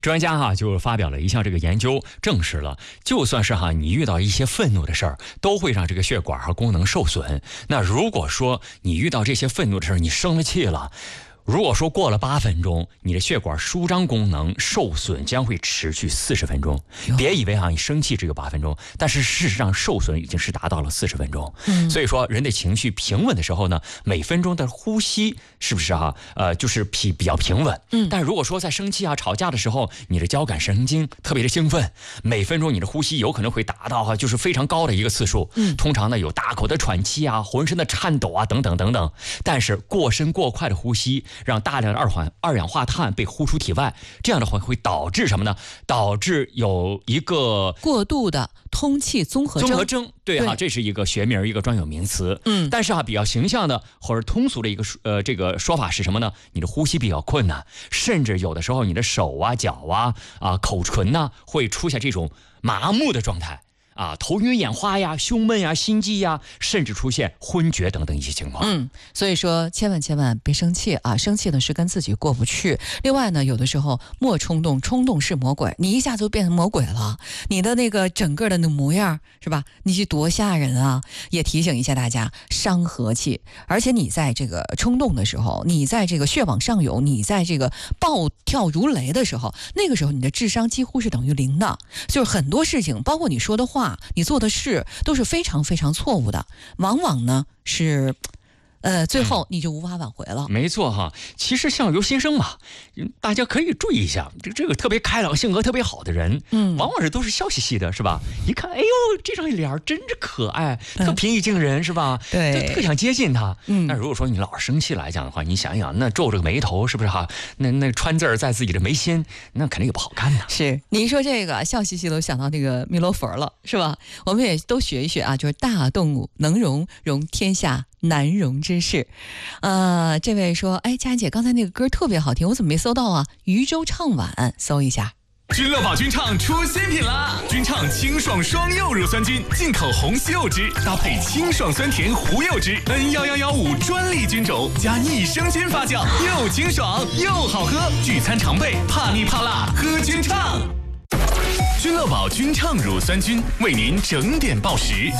专家就发表了一项这个研究，证实了，就算是你遇到一些愤怒的事儿，都会让这个血管和功能受损。那如果说你遇到这些愤怒的事儿，你生了气了，如果说过了8分钟，你的血管舒张功能受损将会持续40分钟。别以为你生气只有8分钟，但是事实上受损已经是达到了40分钟。所以说人的情绪平稳的时候呢，每分钟的呼吸是不是就是比较平稳。但如果说在生气吵架的时候，你的交感神经特别的兴奋，每分钟你的呼吸有可能会达到就是非常高的一个次数。通常呢有大口的喘气浑身的颤抖等等等等。但是过深过快的呼吸，让大量的二氧化碳被呼出体外，这样的话会导致什么呢？导致有一个过度的通气综合征。 对这是一个学名，一个专有名词。但是比较形象的或者通俗的一个这个说法是什么呢？你的呼吸比较困难，甚至有的时候你的手脚口唇会出现这种麻木的状态。头晕眼花胸闷心悸甚至出现昏厥等等一些情况。 所以说千万别生气生气的是跟自己过不去。另外呢，有的时候莫冲动，冲动是魔鬼，你一下就变成魔鬼了，你的那个整个的那模样是吧？你去多吓人也提醒一下大家，伤和气。而且你在这个冲动的时候，你在这个血往上涌，你在这个暴跳如雷的时候，那个时候你的智商几乎是等于0的，就是很多事情包括你说的话，你做的事都是非常非常错误的，往往呢是最后你就无法挽回了。 没错其实相由心生嘛，大家可以注意一下，这个特别开朗、性格特别好的人，往往都是笑嘻嘻的，是吧？一看，哎呦，这张脸真是可爱，特平易近人，是吧？ 对， 就特想接近他。那如果说你老是生气来讲的话，你想想，那皱着个眉头，是不是那川字在自己的眉心，那肯定也不好看呢。 是，你一说这个笑嘻嘻都想到那个弥勒佛了，是吧？我们也都学一学就是大动物能容天下难容之事。这位说，哎，佳姐，刚才那个歌特别好听，我怎么没搜到渔舟唱晚，搜一下。 君乐宝君唱出新品啦！君唱清爽双柚乳酸菌，进口红西柚汁，搭配清爽酸甜胡柚汁，N11115专利菌种，加益生菌发酵，又清爽又好喝。聚餐常备，怕腻怕辣，喝君唱。君乐宝君唱乳酸菌为您整点报时。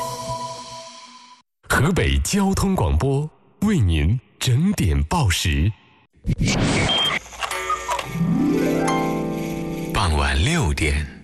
河北交通广播为您整点报时。 傍晚6点。